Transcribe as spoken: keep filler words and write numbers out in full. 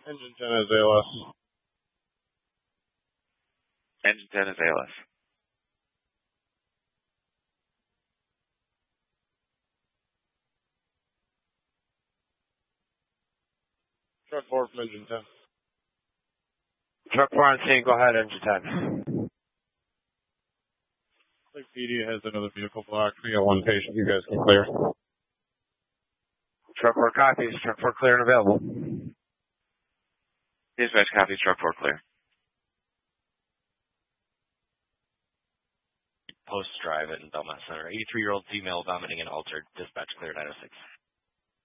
Engine ten is A L S. Engine ten is A L S. Truck four from engine ten. Truck four on scene, go ahead, engine ten. I think P D has another vehicle blocked. We got one patient you guys can clear. Truck four copies, truck four clear and available. Dispatch copies, truck four clear. Post drive in Belmont Center. eighty-three-year-old female vomiting and altered. Dispatch clear nine oh six.